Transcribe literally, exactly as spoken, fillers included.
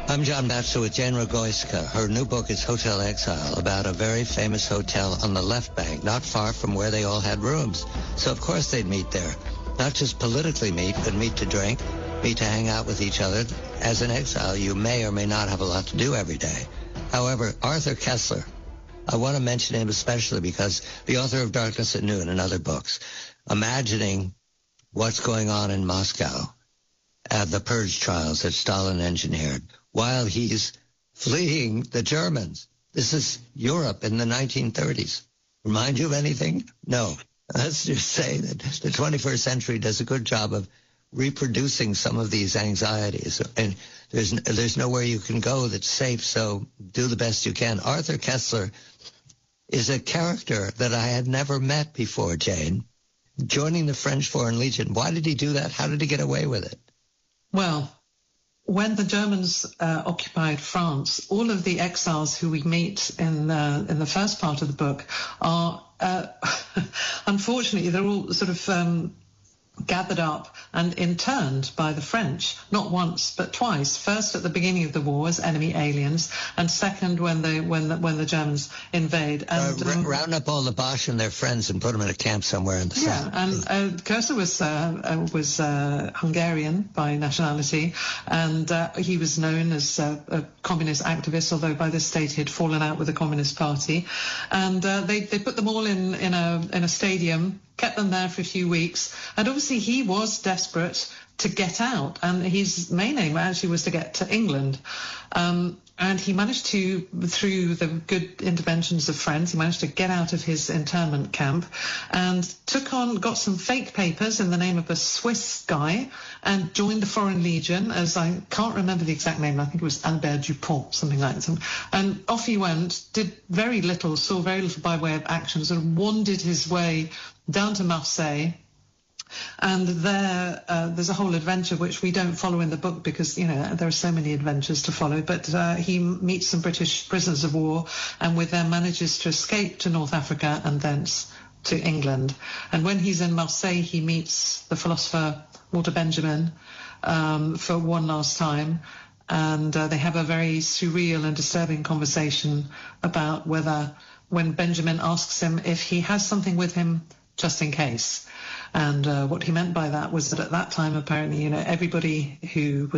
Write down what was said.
I'm John Batchelor with Jane Rogoyska. Her new book is Hotel Exile, about a very famous hotel on the left bank, not far from where they all had rooms. So of course they'd meet there. Not just politically meet, but meet to drink, meet to hang out with each other. As an exile, you may or may not have a lot to do every day. However, Arthur Koestler, I want to mention him especially because the author of Darkness at Noon and other books, imagining what's going on in Moscow at the purge trials that Stalin engineered while he's fleeing the Germans. This is Europe in the nineteen thirties. Remind you of anything? No. Let's just say that the twenty-first century does a good job of reproducing some of these anxieties. And there's there's nowhere you can go that's safe, so do the best you can. Arthur Koestler is a character that I had never met before, Jane. Joining the French Foreign Legion, why did he do that? How did he get away with it? Well, when the Germans uh, occupied France, all of the exiles who we meet in uh, in the first part of the book are, uh, unfortunately, they're all sort of um, gathered up and interned by the French, not once but twice. First at the beginning of the war as enemy aliens, and second when they when the, when the Germans invade. And uh, um, round up all the Bosch and their friends and put them in a camp somewhere in the yeah, south. and uh, Koestler was uh, uh, was uh, Hungarian by nationality, and uh, he was known as uh, a communist activist, although by this stage he had fallen out with the Communist Party. And uh, they they put them all in in a in a stadium, kept them there for a few weeks, and obviously he was desperate to get out, and his main aim actually was to get to England. Um, and he managed to, through the good interventions of friends, he managed to get out of his internment camp and took on, got some fake papers in the name of a Swiss guy and joined the Foreign Legion as, I can't remember the exact name, I think it was Albert Dupont, something like that. And off he went, did very little, saw very little by way of action, sort of wandered his way down to Marseille. And there, uh, there's a whole adventure which we don't follow in the book because, you know, there are so many adventures to follow. But uh, he meets some British prisoners of war and with them manages to escape to North Africa and thence to England. And when he's in Marseille, he meets the philosopher Walter Benjamin um, for one last time. And uh, they have a very surreal and disturbing conversation about whether, when Benjamin asks him if he has something with him just in case. And uh, what he meant by that was that at that time, apparently, you know, everybody who was